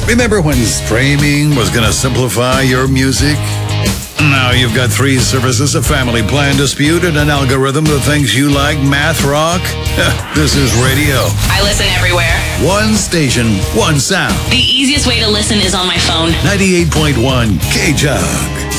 Remember when streaming was going to simplify your music? Now you've got 3 services, a family plan dispute, and an algorithm that thinks you like math rock? This is radio. I listen everywhere. One station, one sound. The easiest way to listen is on my phone. 98.1 K-Jug.